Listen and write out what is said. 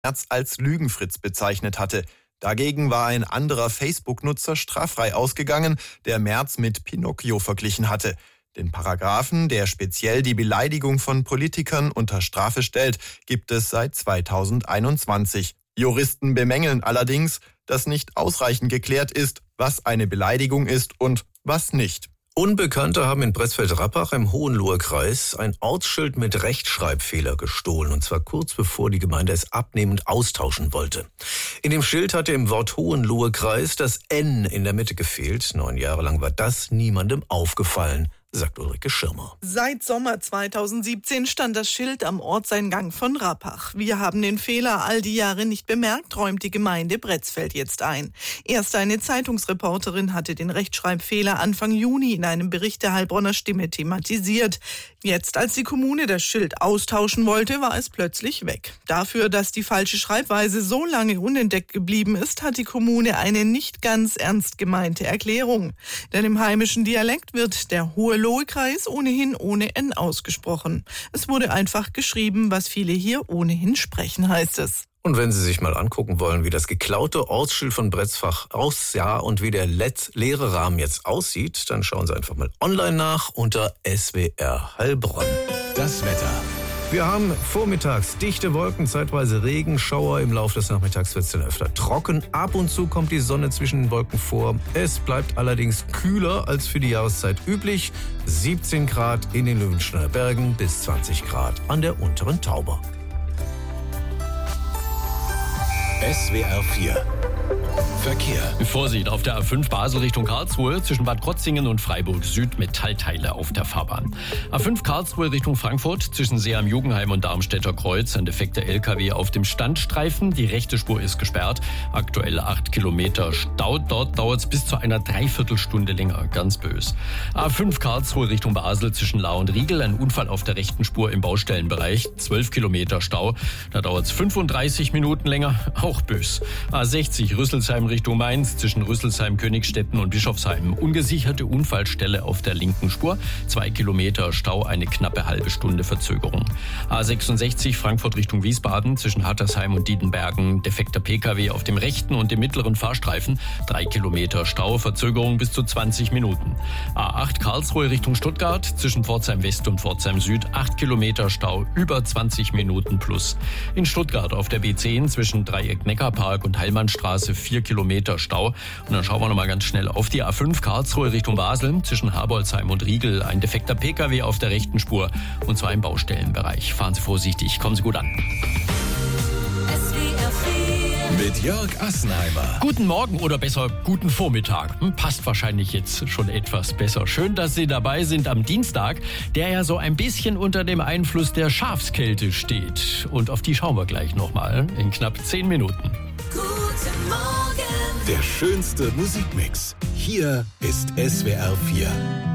Merz als Lügenfritz bezeichnet hatte. Dagegen war ein anderer Facebook-Nutzer straffrei ausgegangen, der Merz mit Pinocchio verglichen hatte. Den Paragraphen, der speziell die Beleidigung von Politikern unter Strafe stellt, gibt es seit 2021. Juristen bemängeln allerdings, dass nicht ausreichend geklärt ist, was eine Beleidigung ist und was nicht. Unbekannte haben in Brezfeld-Rappach im Hohenlohe-Kreis ein Ortsschild mit Rechtschreibfehler gestohlen, und zwar kurz bevor die Gemeinde es abnehmend austauschen wollte. In dem Schild hatte im Wort Hohenlohe-Kreis das N in der Mitte gefehlt. 9 Jahre lang war das niemandem aufgefallen, sagt Ulrike Schirmer. Seit Sommer 2017 stand das Schild am Ortseingang von Rappach. Wir haben den Fehler all die Jahre nicht bemerkt, räumt die Gemeinde Brezfeld jetzt ein. Erst eine Zeitungsreporterin hatte den Rechtschreibfehler Anfang Juni in einem Bericht der Heilbronner Stimme thematisiert. Jetzt, als die Kommune das Schild austauschen wollte, war es plötzlich weg. Dafür, dass die falsche Schreibweise so lange unentdeckt geblieben ist, hat die Kommune eine nicht ganz ernst gemeinte Erklärung. Denn im heimischen Dialekt wird der Hohenlohe-Kreis ohnehin ohne N ausgesprochen. Es wurde einfach geschrieben, was viele hier ohnehin sprechen, heißt es. Und wenn Sie sich mal angucken wollen, wie das geklaute Ortsschild von Brezfach aussah und wie der leere Rahmen jetzt aussieht, dann schauen Sie einfach mal online nach unter SWR Heilbronn. Das Wetter. Wir haben vormittags dichte Wolken, zeitweise Regenschauer. Im Laufe des Nachmittags wird es dann öfter trocken. Ab und zu kommt die Sonne zwischen den Wolken vor. Es bleibt allerdings kühler als für die Jahreszeit üblich. 17 Grad in den Löwensteiner Bergen bis 20 Grad an der unteren Tauber. SWR 4 Verkehr. Vorsicht auf der A5 Basel Richtung Karlsruhe zwischen Bad Krotzingen und Freiburg Süd Metallteile auf der Fahrbahn. A5 Karlsruhe Richtung Frankfurt zwischen Seeheim-Jugenheim und Darmstädter Kreuz ein defekter LKW auf dem Standstreifen. Die rechte Spur ist gesperrt. Aktuell 8 Kilometer Stau. Dort dauert es bis zu einer Dreiviertelstunde länger. Ganz bös. A5 Karlsruhe Richtung Basel zwischen Lahr und Riegel. Ein Unfall auf der rechten Spur im Baustellenbereich. 12 Kilometer Stau. Da dauert es 35 Minuten länger. Auch bös. A60 Rüsselsheim Richtung Mainz zwischen Rüsselsheim, Königstetten und Bischofsheim. Ungesicherte Unfallstelle auf der linken Spur. 2 Kilometer Stau, eine knappe halbe Stunde Verzögerung. A66 Frankfurt Richtung Wiesbaden zwischen Hattersheim und Diedenbergen. Defekter Pkw auf dem rechten und dem mittleren Fahrstreifen. 3 Kilometer Stau, Verzögerung bis zu 20 Minuten. A8 Karlsruhe Richtung Stuttgart zwischen Pforzheim West und Pforzheim Süd. 8 Kilometer Stau, über 20 Minuten plus. In Stuttgart auf der B10 zwischen Dreieck Neckarpark und Heilmannstraße 4 Kilometer Stau. Und dann schauen wir nochmal ganz schnell auf die A5 Karlsruhe Richtung Basel zwischen Harbolzheim und Riegel. Ein defekter Pkw auf der rechten Spur und zwar im Baustellenbereich. Fahren Sie vorsichtig, kommen Sie gut an. Mit Jörg Assenheimer. Guten Morgen oder besser guten Vormittag. Passt wahrscheinlich jetzt schon etwas besser. Schön, dass Sie dabei sind am Dienstag, der ja so ein bisschen unter dem Einfluss der Schafskälte steht. Und auf die schauen wir gleich nochmal in knapp 10 Minuten. Guten Morgen. Der schönste Musikmix. Hier ist SWR 4.